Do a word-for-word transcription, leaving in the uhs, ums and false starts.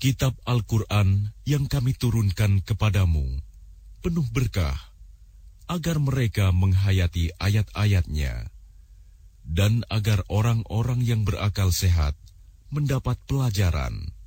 Kitab Al-Quran yang kami turunkan kepadamu penuh berkah, agar mereka menghayati ayat-ayatnya, dan agar orang-orang yang berakal sehat mendapat pelajaran.